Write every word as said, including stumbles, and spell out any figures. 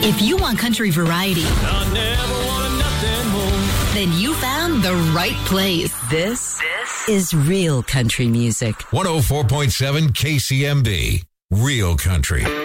If you want country variety, I never wanted nothing more. Then you found the right place. This, this is real country music. one oh four point seven K C M B. Real country.